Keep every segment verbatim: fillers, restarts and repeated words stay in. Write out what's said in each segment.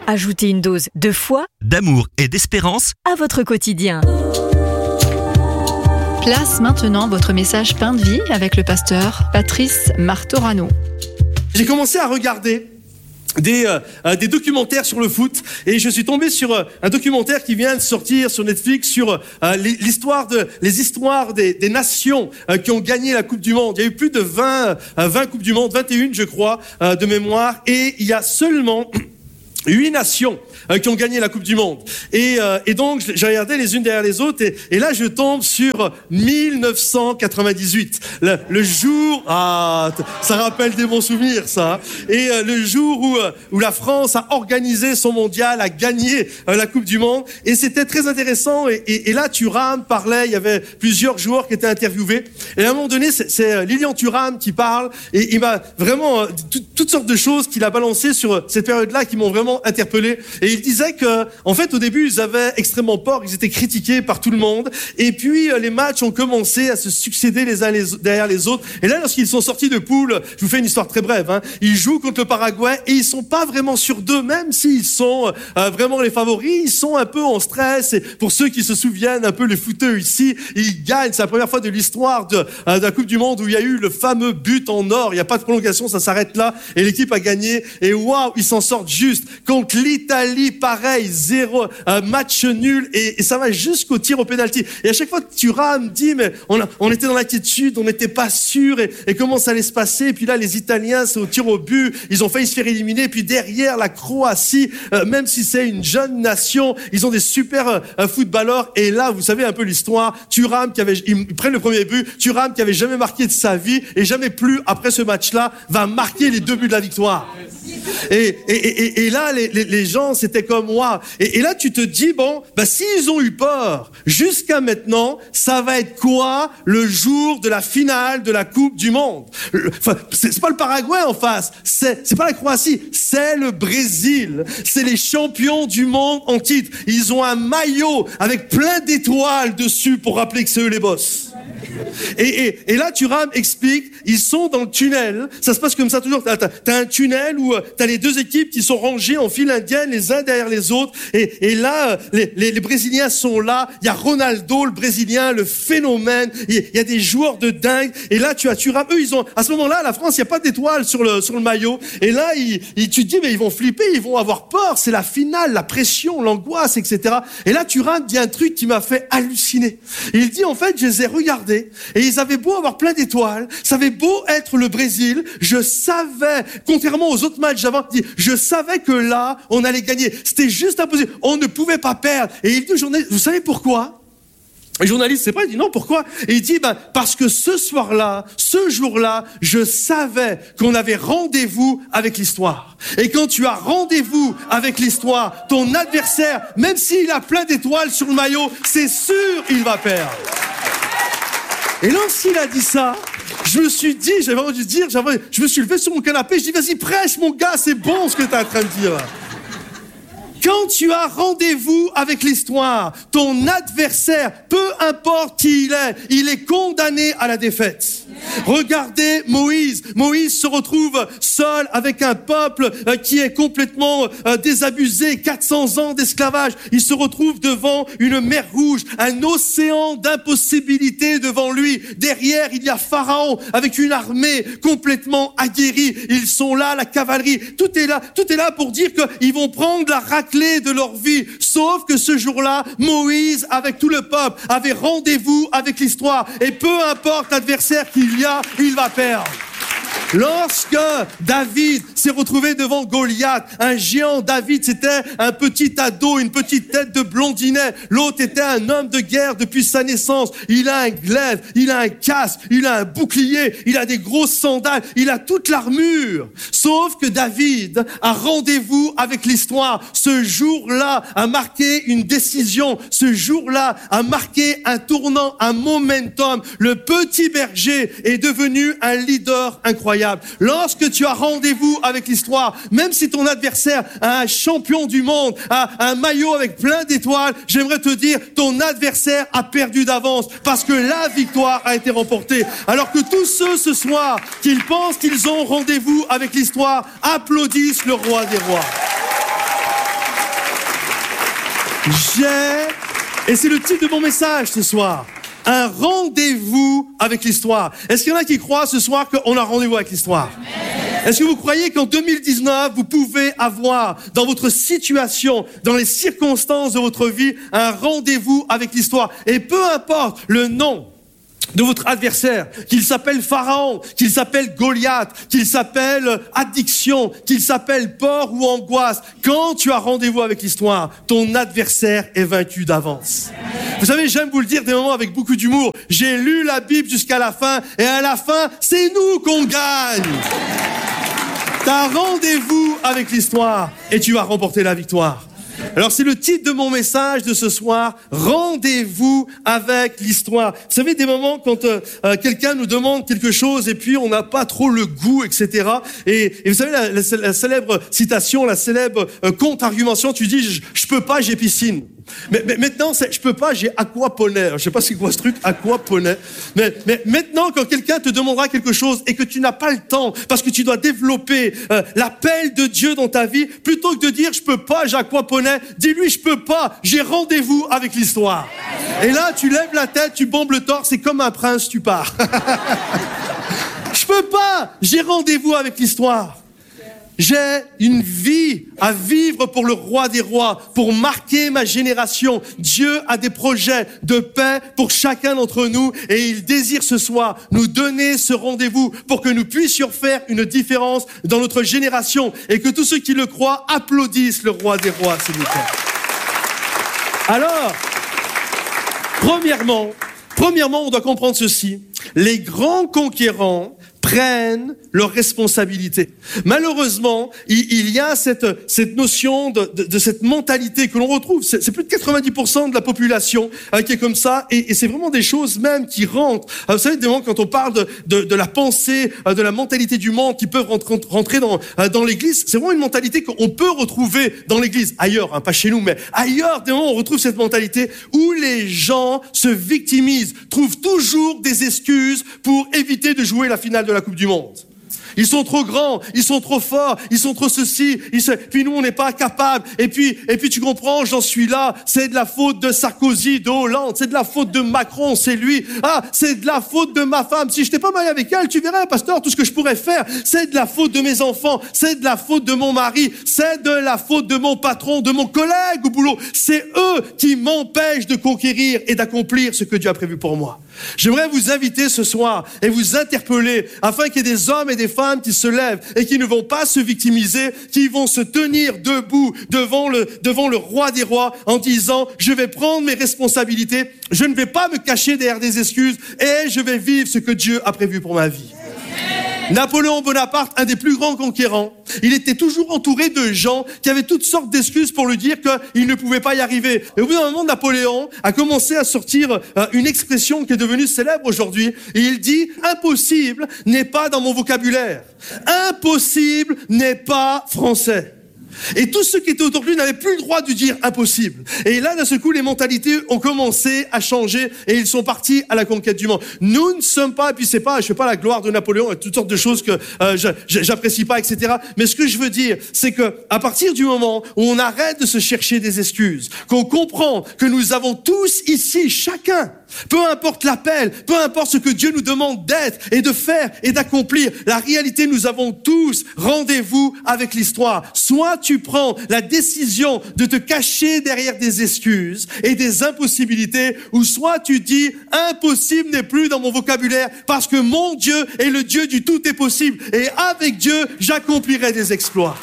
Ajoutez une dose de foi, d'amour et d'espérance à votre quotidien. Place maintenant votre message Pain de vie avec le pasteur Patrice Martorano. J'ai commencé à regarder Des, euh, des documentaires sur le foot et je suis tombé sur euh, un documentaire qui vient de sortir sur Netflix sur euh, l'histoire de les histoires des, des nations euh, qui ont gagné la Coupe du Monde. Il y a eu plus de vingt, euh, vingt Coupes du Monde, vingt et une je crois euh, de mémoire, et il y a seulement huit nations euh, qui ont gagné la Coupe du Monde. Et, euh, et donc, j'ai regardé les unes derrière les autres, et, et là, je tombe sur mille neuf cent quatre-vingt-dix-huit. Le, le jour... Ah, ça rappelle des bons souvenirs, ça. Et euh, le jour où, euh, où la France a organisé son mondial, a gagné euh, la Coupe du Monde. Et c'était très intéressant. Et, et, et là, Thuram parlait, il y avait plusieurs joueurs qui étaient interviewés. Et à un moment donné, c'est, c'est Lilian Thuram qui parle. Et il m'a vraiment... Euh, tout, toutes sortes de choses qu'il a balancées sur cette période-là qui m'ont vraiment interpellé. Et il disait que, en fait, au début, ils avaient extrêmement peur, ils étaient critiqués par tout le monde. Et puis, les matchs ont commencé à se succéder les uns les, derrière les autres. Et là, lorsqu'ils sont sortis de poule, je vous fais une histoire très brève, hein, ils jouent contre le Paraguay et ils sont pas vraiment sûrs d'eux, même s'ils sont euh, vraiment les favoris, ils sont un peu en stress. Et pour ceux qui se souviennent un peu, les footeux ici, ils gagnent. C'est la première fois de l'histoire de, euh, de la Coupe du Monde où il y a eu le fameux but en or. Il n'y a pas de prolongation, ça s'arrête là. Et l'équipe a gagné. Et waouh, ils s'en sortent juste. Contre l'Italie, pareil, zéro, euh, match nul, et, et ça va jusqu'au tir au pénalty. Et à chaque fois que Thuram dit, mais on, a, on était dans l'inquiétude, on n'était pas sûr, et, et comment ça allait se passer. Et puis là, les Italiens, c'est au tir au but, ils ont failli se faire éliminer. Et puis derrière, la Croatie, euh, même si c'est une jeune nation, ils ont des super euh, footballeurs. Et là, vous savez un peu l'histoire. Thuram qui avait, ils prennent le premier but. Thuram qui avait jamais marqué de sa vie et jamais plus après ce match-là va marquer les deux buts de la victoire. Et, et, et, et là, les, les, les gens, c'était comme moi. Et, et là, tu te dis, bon, bah, s'ils ont eu peur jusqu'à maintenant, ça va être quoi le jour de la finale de la Coupe du Monde? Enfin, c'est, c'est pas le Paraguay en face, c'est, c'est pas la Croatie, c'est le Brésil. C'est les champions du monde en titre. Ils ont un maillot avec plein d'étoiles dessus pour rappeler que c'est eux les boss. Et, et, et là, Thuram explique, ils sont dans le tunnel. Ça se passe comme ça toujours. T'as, t'as un tunnel où t'as les deux équipes qui sont rangées en file indienne, les uns derrière les autres. Et, et là, les, les, les Brésiliens sont là. Il y a Ronaldo, le Brésilien, le phénomène. Il y a des joueurs de dingue. Et là, tu as Thuram. Eux, ils ont. À ce moment-là, la France, il y a pas d'étoile sur le sur le maillot. Et là, ils, ils, tu te dis, mais ils vont flipper, ils vont avoir peur. C'est la finale, la pression, l'angoisse, et cetera. Et là, Thuram dit un truc qui m'a fait halluciner. Il dit, en fait, je les ai regardés. Et ils avaient beau avoir plein d'étoiles, ça avait beau être le Brésil, je savais, contrairement aux autres matchs avant, je savais que là, on allait gagner. C'était juste impossible. On ne pouvait pas perdre. Et il dit au journaliste, vous savez pourquoi? Le journaliste, c'est pas, il dit non, pourquoi? Et il dit, ben, parce que ce soir-là, ce jour-là, je savais qu'on avait rendez-vous avec l'histoire. Et quand tu as rendez-vous avec l'histoire, ton adversaire, même s'il a plein d'étoiles sur le maillot, c'est sûr, il va perdre. Et lorsqu'il a dit ça, je me suis dit, j'avais envie de dire, j'avais, je me suis levé sur mon canapé, je dis, vas-y, prêche, mon gars, c'est bon ce que tu es en train de dire. Quand tu as rendez-vous avec l'histoire, ton adversaire, peu importe qui il est, il est condamné à la défaite. Regardez Moïse. Moïse se retrouve seul avec un peuple euh, qui est complètement euh, désabusé, quatre cents ans d'esclavage. Il se retrouve devant une mer rouge, un océan d'impossibilités devant lui. Derrière, il y a Pharaon avec une armée complètement aguerrie. Ils sont là, la cavalerie. Tout est là, tout est là pour dire qu'ils vont prendre la raclée de leur vie. Sauf que ce jour-là, Moïse, avec tout le peuple, avait rendez-vous avec l'histoire. Et peu importe l'adversaire qu'il y a, il va perdre. Lorsque David s'est retrouvé devant Goliath, un géant, David, c'était un petit ado, une petite tête de blondinet. L'autre était un homme de guerre depuis sa naissance. Il a un glaive, il a un casque, il a un bouclier, il a des grosses sandales, il a toute l'armure. Sauf que David a rendez-vous avec l'histoire. Ce jour-là a marqué une décision. Ce jour-là a marqué un tournant, un momentum. Le petit berger est devenu un leader incroyable. Lorsque tu as rendez-vous avec l'histoire, même si ton adversaire a un champion du monde, a un maillot avec plein d'étoiles, j'aimerais te dire, ton adversaire a perdu d'avance parce que la victoire a été remportée. Alors que tous ceux ce soir qui pensent qu'ils ont rendez-vous avec l'histoire applaudissent le roi des rois. J'ai, et c'est le titre de mon message ce soir, un rendez-vous avec l'histoire. Est-ce qu'il y en a qui croient ce soir qu'on a rendez-vous avec l'histoire? Est-ce que vous croyez qu'en deux mille dix-neuf, vous pouvez avoir dans votre situation, dans les circonstances de votre vie, un rendez-vous avec l'histoire? Et peu importe le nom de votre adversaire, qu'il s'appelle Pharaon, qu'il s'appelle Goliath, qu'il s'appelle addiction, qu'il s'appelle peur ou angoisse, quand tu as rendez-vous avec l'histoire, ton adversaire est vaincu d'avance. Vous savez, j'aime vous le dire des moments avec beaucoup d'humour. J'ai lu la Bible jusqu'à la fin, et à la fin, c'est nous qu'on gagne. T'as rendez-vous avec l'histoire, et tu vas remporter la victoire. Alors c'est le titre de mon message de ce soir, rendez-vous avec l'histoire. Vous savez, des moments quand euh, euh, quelqu'un nous demande quelque chose et puis on n'a pas trop le goût, et cetera. Et, et vous savez, la, la, la célèbre citation, la célèbre euh, contre-argumentation, tu dis, je, je peux pas, j'ai piscine. Mais, mais maintenant, c'est, je peux pas, j'ai aquaponie. Je sais pas c'est quoi ce truc, aquaponie. Mais, mais maintenant, quand quelqu'un te demandera quelque chose et que tu n'as pas le temps, parce que tu dois développer euh, l'appel de Dieu dans ta vie, plutôt que de dire, je peux pas, j'ai aquaponie, dis-lui, je peux pas, j'ai rendez-vous avec l'histoire. Et là, tu lèves la tête, tu bombes le torse, c'est comme un prince, tu pars. Je peux pas, j'ai rendez-vous avec l'histoire. J'ai une vie à vivre pour le roi des rois, pour marquer ma génération. Dieu a des projets de paix pour chacun d'entre nous et il désire ce soir nous donner ce rendez-vous pour que nous puissions faire une différence dans notre génération et que tous ceux qui le croient applaudissent le roi des rois, s'il vous plaît. Alors, premièrement, premièrement, on doit comprendre ceci. Les grands conquérants prennent leurs responsabilités. Malheureusement, il, il y a cette, cette notion de, de, de cette mentalité que l'on retrouve. C'est, c'est plus de quatre-vingt-dix pour cent de la population euh, qui est comme ça, et, et c'est vraiment des choses même qui rentrent. Euh, vous savez, des moments quand on parle de, de, de la pensée, euh, de la mentalité du monde qui peuvent rentrer, rentrer dans, euh, dans l'Église, c'est vraiment une mentalité qu'on peut retrouver dans l'Église, ailleurs, hein, pas chez nous, mais ailleurs, des moments on retrouve cette mentalité où les gens se victimisent, trouvent toujours des excuses pour éviter de jouer la finale de la Coupe du Monde. Ils sont trop grands, ils sont trop forts, ils sont trop ceci, ils se... puis nous on n'est pas capables. Et puis, et puis tu comprends, j'en suis là. C'est de la faute de Sarkozy, de Hollande, c'est de la faute de Macron, c'est lui. Ah, c'est de la faute de ma femme. Si je n'étais pas marié avec elle, tu verrais, pasteur, tout ce que je pourrais faire. C'est de la faute de mes enfants, c'est de la faute de mon mari, c'est de la faute de mon patron, de mon collègue au boulot. C'est eux qui m'empêchent de conquérir et d'accomplir ce que Dieu a prévu pour moi. J'aimerais vous inviter ce soir et vous interpeller afin qu'il y ait des hommes et des femmes qui se lèvent et qui ne vont pas se victimiser, qui vont se tenir debout devant le, devant le roi des rois en disant « Je vais prendre mes responsabilités, je ne vais pas me cacher derrière des excuses et je vais vivre ce que Dieu a prévu pour ma vie. » Napoléon Bonaparte, un des plus grands conquérants, il était toujours entouré de gens qui avaient toutes sortes d'excuses pour lui dire qu'il ne pouvait pas y arriver. Et au bout d'un moment, Napoléon a commencé à sortir euh, une expression qui est devenue célèbre aujourd'hui. Et il dit « Impossible n'est pas dans mon vocabulaire. Impossible n'est pas français. » Et tous ceux qui étaient autour de lui n'avaient plus le droit de dire impossible. Et là, d'un seul coup, les mentalités ont commencé à changer et ils sont partis à la conquête du monde. Nous ne sommes pas, et puis c'est pas, je fais pas la gloire de Napoléon et toutes sortes de choses que euh, je, je, j'apprécie pas, et cetera. Mais ce que je veux dire, c'est que à partir du moment où on arrête de se chercher des excuses, qu'on comprend que nous avons tous ici, chacun, peu importe l'appel, peu importe ce que Dieu nous demande d'être et de faire et d'accomplir, la réalité, nous avons tous rendez-vous avec l'histoire. Soit tu prends la décision de te cacher derrière des excuses et des impossibilités, ou soit tu dis impossible n'est plus dans mon vocabulaire parce que mon Dieu est le Dieu du tout est possible et avec Dieu, j'accomplirai des exploits.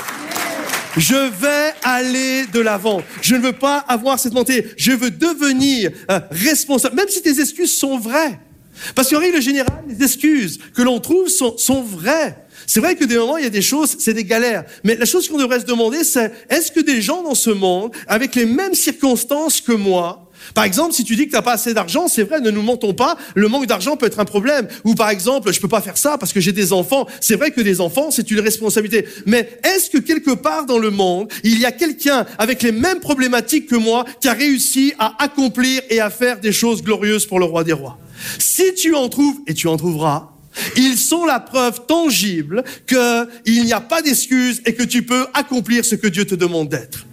Je vais aller de l'avant. Je ne veux pas avoir cette mentalité. Je veux devenir euh, responsable, même si tes excuses sont vraies. Parce qu'en règle générale, les excuses que l'on trouve sont, sont vraies. C'est vrai que des moments, il y a des choses, c'est des galères. Mais la chose qu'on devrait se demander, c'est est-ce que des gens dans ce monde, avec les mêmes circonstances que moi, par exemple, si tu dis que tu n'as pas assez d'argent, c'est vrai, ne nous mentons pas, le manque d'argent peut être un problème. Ou par exemple, je peux pas faire ça parce que j'ai des enfants. C'est vrai que des enfants, c'est une responsabilité. Mais est-ce que quelque part dans le monde, il y a quelqu'un avec les mêmes problématiques que moi qui a réussi à accomplir et à faire des choses glorieuses pour le roi des rois? Si tu en trouves, et tu en trouveras, ils sont la preuve tangible qu'il n'y a pas d'excuse et que tu peux accomplir ce que Dieu te demande d'être.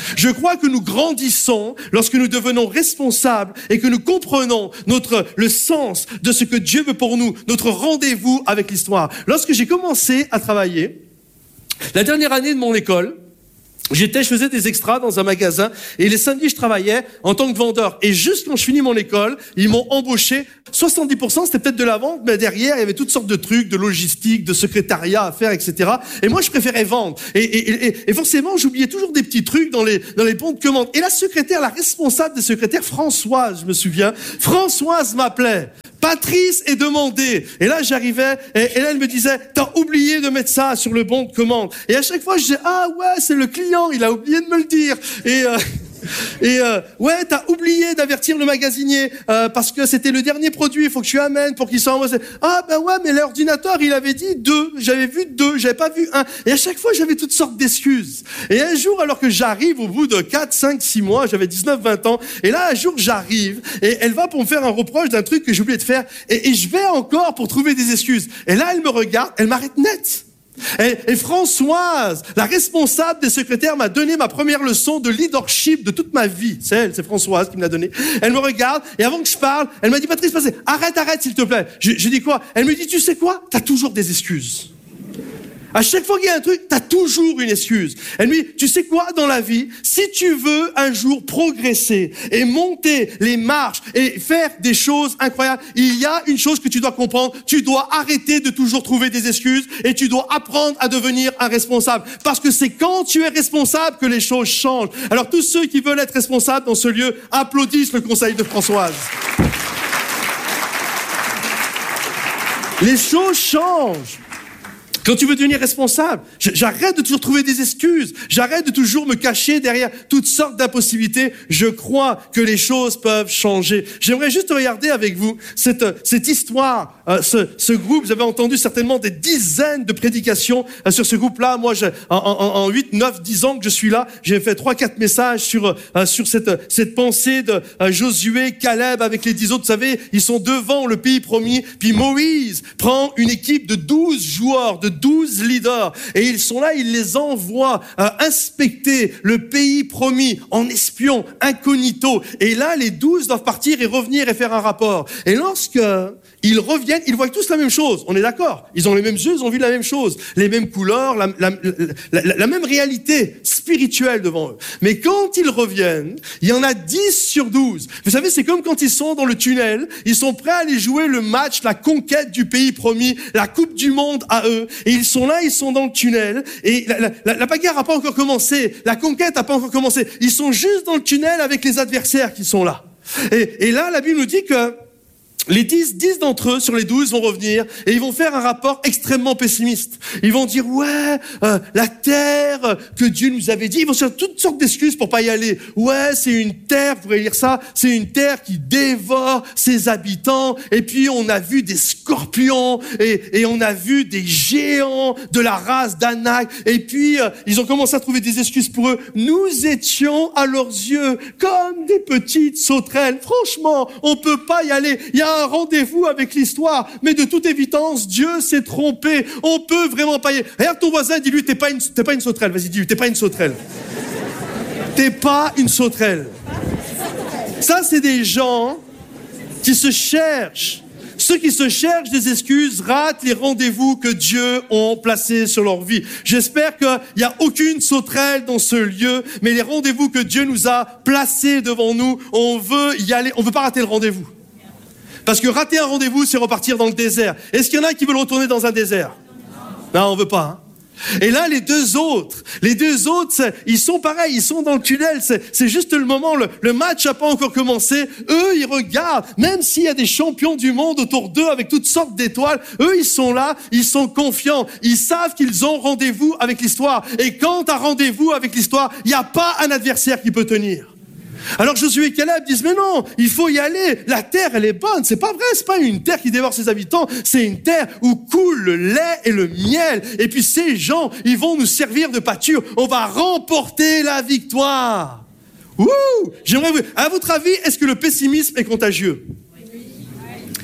Je crois que nous grandissons lorsque nous devenons responsables et que nous comprenons notre, le sens de ce que Dieu veut pour nous, notre rendez-vous avec l'histoire. Lorsque j'ai commencé à travailler, la dernière année de mon école, J'étais, je faisais des extras dans un magasin et les samedis, je travaillais en tant que vendeur. Et juste quand je finis mon école, ils m'ont embauché. soixante-dix pour cent, c'était peut-être de la vente, mais derrière, il y avait toutes sortes de trucs, de logistique, de secrétariat à faire, et cetera. Et moi, je préférais vendre. Et, et, et, et forcément, j'oubliais toujours des petits trucs dans les, dans les bons de commande. Et la secrétaire, la responsable des secrétaires, Françoise, je me souviens, Françoise m'appelait. Patrice est demandé. Et là, j'arrivais, et, et là, elle me disait, t'as oublié de mettre ça sur le bon de commande. Et à chaque fois, je disais, ah ouais, c'est le client, il a oublié de me le dire. Et, euh, et euh, ouais, t'as oublié d'avertir le magasinier, euh, parce que c'était le dernier produit, il faut que tu amènes pour qu'il soit envoyé. Ah ben ouais, mais l'ordinateur, il avait dit deux. J'avais vu deux, j'avais pas vu un. Et à chaque fois, j'avais toutes sortes d'excuses. Et un jour, alors que j'arrive au bout de quatre, cinq, six mois, j'avais dix-neuf, vingt ans, et là, un jour, j'arrive, et elle va pour me faire un reproche d'un truc que j'ai oublié de faire, et, et je vais encore pour trouver des excuses. Et là, elle me regarde, elle m'arrête net. Et, et Françoise, la responsable des secrétaires, m'a donné ma première leçon de leadership de toute ma vie. C'est elle, c'est Françoise qui me l'a donné. Elle me regarde, et avant que je parle, elle m'a dit, Patrice, passez, arrête, arrête, s'il te plaît. Je, je dis quoi? Elle me dit, tu sais quoi? T'as toujours des excuses. À chaque fois qu'il y a un truc, t'as toujours une excuse. Elle me dit, tu sais quoi, dans la vie, si tu veux un jour progresser et monter les marches et faire des choses incroyables, il y a une chose que tu dois comprendre, tu dois arrêter de toujours trouver des excuses et tu dois apprendre à devenir un responsable. Parce que c'est quand tu es responsable que les choses changent. Alors tous ceux qui veulent être responsables dans ce lieu applaudissent le conseil de Françoise. Les choses changent. Quand tu veux devenir responsable, j'arrête de toujours trouver des excuses. J'arrête de toujours me cacher derrière toutes sortes d'impossibilités. Je crois que les choses peuvent changer. J'aimerais juste regarder avec vous cette, cette histoire, euh, ce, ce groupe. Vous avez entendu certainement des dizaines de prédications euh, sur ce groupe-là. Moi, je, en, en, en huit, neuf, dix ans que je suis là, j'ai fait trois, quatre messages sur, euh, sur cette, cette pensée de euh, Josué, Caleb avec les dix autres. Vous savez, ils sont devant le pays promis. Puis Moïse prend une équipe de douze joueurs, de douze leaders, et ils sont là, ils les envoient euh, inspecter le pays promis en espion, incognito. Et là, les douze doivent partir et revenir et faire un rapport. Et lorsque ils reviennent, ils voient tous la même chose. On est d'accord? Ils ont les mêmes yeux, ils ont vu la même chose, les mêmes couleurs, la, la, la, la, la même réalité spirituelle devant eux. Mais quand ils reviennent, il y en a dix sur douze. Vous savez, c'est comme quand ils sont dans le tunnel, ils sont prêts à aller jouer le match, la conquête du pays promis, la Coupe du Monde à eux. Et ils sont là, ils sont dans le tunnel, et la, la, la, la bagarre n'a pas encore commencé, la conquête n'a pas encore commencé. Ils sont juste dans le tunnel avec les adversaires qui sont là. Et, et là, la Bible nous dit que les dix, dix d'entre eux sur les douze vont revenir et ils vont faire un rapport extrêmement pessimiste. Ils vont dire, ouais, euh, la terre euh, que Dieu nous avait dit, ils vont faire toutes sortes d'excuses pour pas y aller. Ouais, c'est une terre, vous pourrez lire ça, c'est une terre qui dévore ses habitants. Et puis on a vu des scorpions et, et on a vu des géants de la race d'Anak. Et puis euh, ils ont commencé à trouver des excuses pour eux. Nous étions à leurs yeux comme des petites sauterelles. Franchement, on peut pas y aller. Il y a un rendez-vous avec l'histoire, mais de toute évidence, Dieu s'est trompé. On peut vraiment pas y aller. Regarde ton voisin, dis-lui, t'es pas une, t'es pas une sauterelle. Vas-y, dis-lui, t'es pas une sauterelle. T'es pas une sauterelle. Ça, c'est des gens qui se cherchent. Ceux qui se cherchent des excuses ratent les rendez-vous que Dieu a placés sur leur vie. J'espère qu'il n'y a aucune sauterelle dans ce lieu, mais les rendez-vous que Dieu nous a placés devant nous, on veut y aller, on veut pas rater le rendez-vous. Parce que rater un rendez-vous, c'est repartir dans le désert. Est-ce qu'il y en a qui veulent retourner dans un désert? Non, on veut pas. Hein. Et là, les deux autres, les deux autres, ils sont pareils, ils sont dans le tunnel. C'est, c'est juste le moment, le, le match n'a pas encore commencé. Eux, ils regardent, même s'il y a des champions du monde autour d'eux avec toutes sortes d'étoiles, eux, ils sont là, ils sont confiants. Ils savent qu'ils ont rendez-vous avec l'histoire. Et quand tu as rendez-vous avec l'histoire, il n'y a pas un adversaire qui peut tenir. Alors Josué et Caleb disent, mais non, il faut y aller, la terre elle est bonne, c'est pas vrai, c'est pas une terre qui dévore ses habitants, c'est une terre où coule le lait et le miel, et puis ces gens, ils vont nous servir de pâture, on va remporter la victoire. Ouh, j'aimerais vous, à votre avis, est-ce que le pessimisme est contagieux?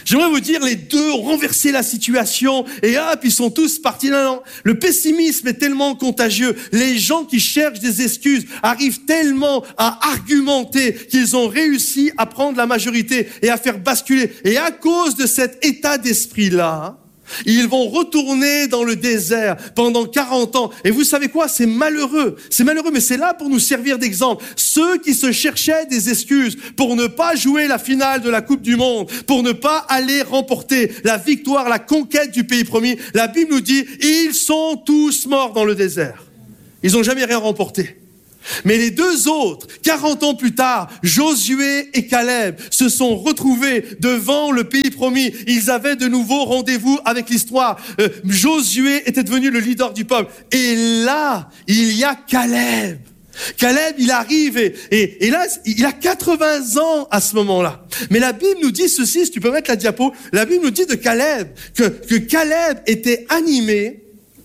J'aimerais vous dire, les deux ont renversé la situation et hop, ils sont tous partis. Non, non. Le pessimisme est tellement contagieux. Les gens qui cherchent des excuses arrivent tellement à argumenter qu'ils ont réussi à prendre la majorité et à faire basculer. Et à cause de cet état d'esprit-là, ils vont retourner dans le désert pendant quarante ans. Et vous savez quoi? C'est malheureux. C'est malheureux, mais c'est là pour nous servir d'exemple. Ceux qui se cherchaient des excuses pour ne pas jouer la finale de la Coupe du Monde, pour ne pas aller remporter la victoire, la conquête du pays promis, la Bible nous dit, ils sont tous morts dans le désert. Ils n'ont jamais rien remporté. Mais les deux autres, quarante ans plus tard, Josué et Caleb se sont retrouvés devant le pays promis. Ils avaient de nouveau rendez-vous avec l'histoire. Euh, Josué était devenu le leader du peuple. Et là, il y a Caleb. Caleb, il arrive et, et, et là, il a quatre-vingts ans à ce moment-là. Mais la Bible nous dit ceci, si tu peux mettre la diapo, la Bible nous dit de Caleb que, que Caleb était animé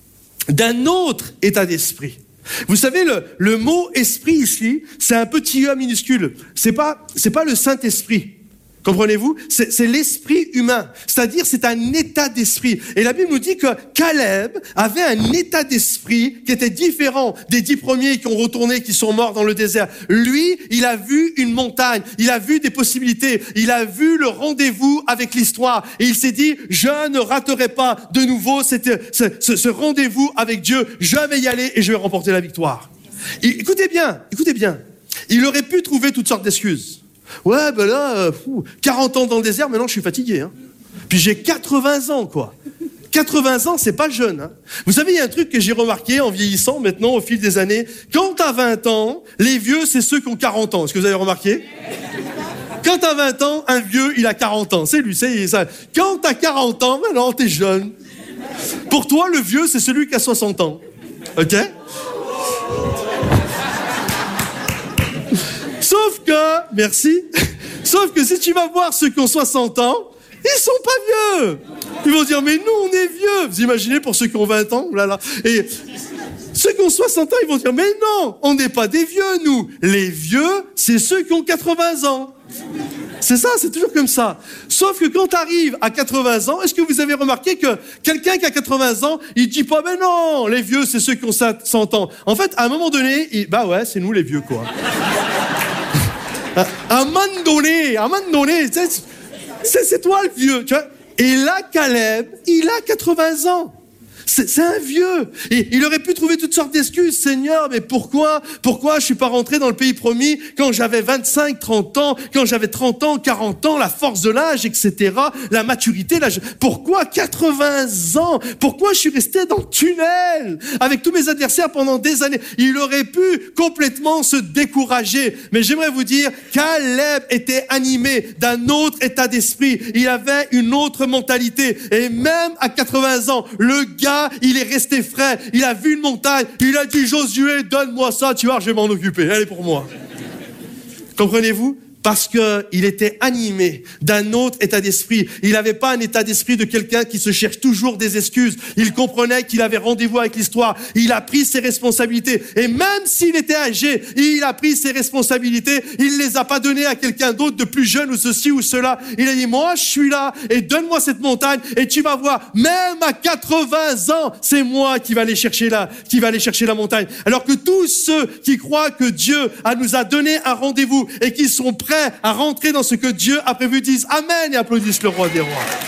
d'un autre état d'esprit. Vous savez, le, le mot esprit ici, c'est un petit e minuscule. C'est pas, c'est pas le Saint-Esprit. Comprenez-vous? C'est, c'est l'esprit humain. C'est-à-dire, c'est un état d'esprit. Et la Bible nous dit que Caleb avait un état d'esprit qui était différent des dix premiers qui ont retourné, qui sont morts dans le désert. Lui, il a vu une montagne. Il a vu des possibilités. Il a vu le rendez-vous avec l'histoire. Et il s'est dit, je ne raterai pas de nouveau cette, ce, ce, ce rendez-vous avec Dieu. Je vais y aller et je vais remporter la victoire. Et, écoutez bien, écoutez bien. Il aurait pu trouver toutes sortes d'excuses. Ouais, ben là, euh, fou, quarante ans dans le désert, maintenant je suis fatigué. Hein. Puis j'ai quatre-vingts ans, quoi. quatre-vingts ans, c'est pas jeune. Hein. Vous savez, il y a un truc que j'ai remarqué en vieillissant maintenant, au fil des années. Quand t'as vingt ans, les vieux, c'est ceux qui ont quarante ans. Est-ce que vous avez remarqué? Quand t'as vingt ans, un vieux, il a quarante ans. C'est lui, c'est ça. Quand t'as quarante ans, maintenant t'es jeune. Pour toi, le vieux, c'est celui qui a soixante ans. OK? Sauf que, merci, sauf que si tu vas voir ceux qui ont soixante ans, ils sont pas vieux. Ils vont dire, mais nous, on est vieux. Vous imaginez pour ceux qui ont vingt ans, là, là. Et ceux qui ont soixante ans, ils vont dire, mais non, on n'est pas des vieux, nous. Les vieux, c'est ceux qui ont quatre-vingts ans. C'est ça, c'est toujours comme ça. Sauf que quand tu arrives à quatre-vingts ans, est-ce que vous avez remarqué que quelqu'un qui a quatre-vingts ans, il dit pas, mais non, les vieux, c'est ceux qui ont cent ans. En fait, à un moment donné, il, bah ouais, c'est nous les vieux, quoi. À un moment donné, à un moment donné, c'est, c'est, c'est toi le vieux, tu vois. Et là, Caleb, il a quatre-vingts ans. C'est, c'est un vieux. Et il aurait pu trouver toutes sortes d'excuses. Seigneur, mais pourquoi, pourquoi je suis pas rentré dans le pays promis quand j'avais vingt-cinq, trente ans, quand j'avais trente ans, quarante ans, la force de l'âge, et cetera, la maturité, l'âge. Pourquoi quatre-vingts ans? Pourquoi je suis resté dans le tunnel avec tous mes adversaires pendant des années? Il aurait pu complètement se décourager. Mais j'aimerais vous dire, Caleb était animé d'un autre état d'esprit. Il avait une autre mentalité. Et même à quatre-vingts ans, le gars, il est resté frais, il a vu une montagne, il a dit, Josué, donne-moi ça, tu vois, je vais m'en occuper, elle est pour moi. Comprenez-vous? Parce que il était animé d'un autre état d'esprit. Il n'avait pas un état d'esprit de quelqu'un qui se cherche toujours des excuses. Il comprenait qu'il avait rendez-vous avec l'histoire. Il a pris ses responsabilités. Et même s'il était âgé, il a pris ses responsabilités. Il les a pas données à quelqu'un d'autre de plus jeune ou ceci ou cela. Il a dit, moi, je suis là et donne-moi cette montagne et tu vas voir, même à quatre-vingts ans, c'est moi qui va aller chercher la, qui va aller chercher la montagne. Alors que tous ceux qui croient que Dieu a, nous a donné un rendez-vous et qui sont prêts à rentrer dans ce que Dieu a prévu, disent Amen et applaudissent le roi des rois.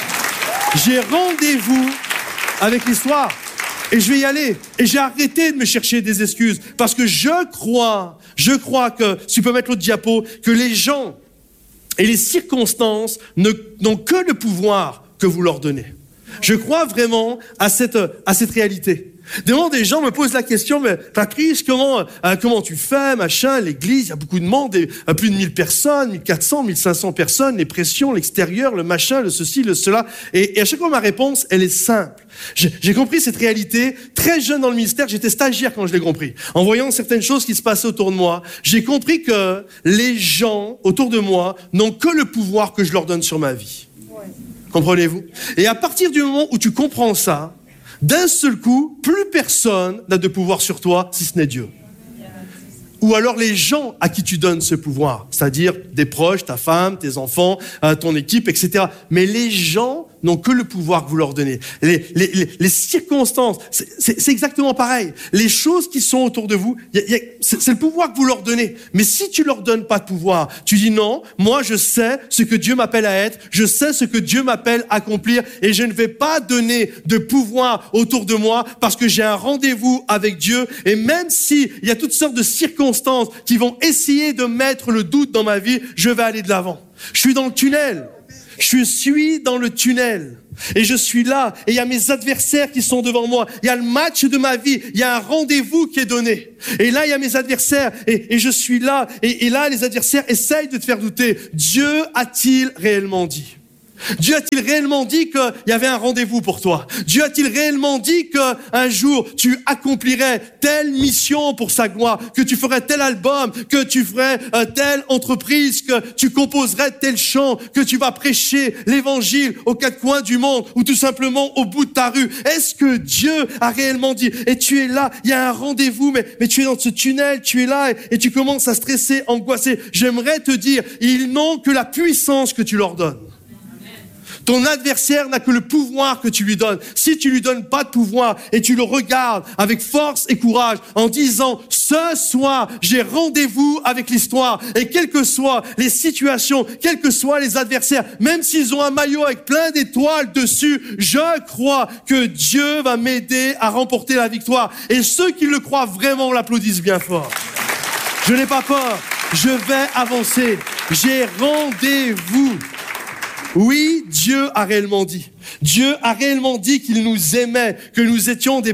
J'ai rendez-vous avec l'histoire et je vais y aller. Et j'ai arrêté de me chercher des excuses parce que je crois, je crois que, si tu peux mettre l'autre diapo, que les gens et les circonstances ne, n'ont que le pouvoir que vous leur donnez. Je crois vraiment à cette, à cette réalité. Des moments, des gens me posent la question, mais Patrice, comment, euh, comment tu fais, machin, l'église, il y a beaucoup de monde, et, euh, plus de mille personnes, mille quatre cents, mille cinq cents personnes, les pressions, l'extérieur, le machin, le ceci, le cela. Et, et à chaque fois, ma réponse, elle est simple. J'ai, j'ai compris cette réalité très jeune dans le ministère, j'étais stagiaire quand je l'ai compris. En voyant certaines choses qui se passaient autour de moi, j'ai compris que les gens autour de moi n'ont que le pouvoir que je leur donne sur ma vie. Ouais. Comprenez-vous? Et à partir du moment où tu comprends ça, d'un seul coup, plus personne n'a de pouvoir sur toi si ce n'est Dieu. ou alors les gens à qui tu donnes ce pouvoir, c'est-à-dire des proches, ta femme, tes enfants, euh, ton équipe, et cetera. Mais les gens n'ont que le pouvoir que vous leur donnez. Les, les, les, les circonstances, c'est, c'est, c'est exactement pareil. Les choses qui sont autour de vous, y a, y a, c'est, c'est le pouvoir que vous leur donnez. Mais si tu leur donnes pas de pouvoir, tu dis non, moi je sais ce que Dieu m'appelle à être, je sais ce que Dieu m'appelle à accomplir et je ne vais pas donner de pouvoir autour de moi parce que j'ai un rendez-vous avec Dieu. Et même si il y a toutes sortes de circonstances qui vont essayer de mettre le doute dans ma vie, je vais aller de l'avant. Je suis dans le tunnel. Je suis dans le tunnel et je suis là et il y a mes adversaires qui sont devant moi. Il y a le match de ma vie, il y a un rendez-vous qui est donné. Et là, il y a mes adversaires et, et je suis là. Et, et là, les adversaires essayent de te faire douter. Dieu a-t-il réellement dit ? Dieu a-t-il réellement dit qu'il y avait un rendez-vous pour toi? Dieu a-t-il réellement dit qu'un jour tu accomplirais telle mission pour sa gloire, que tu ferais tel album, que tu ferais euh, telle entreprise, que tu composerais tel chant, que tu vas prêcher l'évangile aux quatre coins du monde ou tout simplement au bout de ta rue? Est-ce que Dieu a réellement dit? Et tu es là, il y a un rendez-vous, mais, mais tu es dans ce tunnel, tu es là et, et tu commences à stresser, angoisser. J'aimerais te dire, ils n'ont que la puissance que tu leur donnes. Ton adversaire n'a que le pouvoir que tu lui donnes. Si tu lui donnes pas de pouvoir et tu le regardes avec force et courage en disant « Ce soir, j'ai rendez-vous avec l'histoire » et quelles que soient les situations, quels que soient les adversaires, même s'ils ont un maillot avec plein d'étoiles dessus, je crois que Dieu va m'aider à remporter la victoire. Et ceux qui le croient vraiment l'applaudissent bien fort. Je n'ai pas peur, je vais avancer, j'ai rendez-vous. Oui, Dieu a réellement dit. Dieu a réellement dit qu'il nous aimait, que nous étions des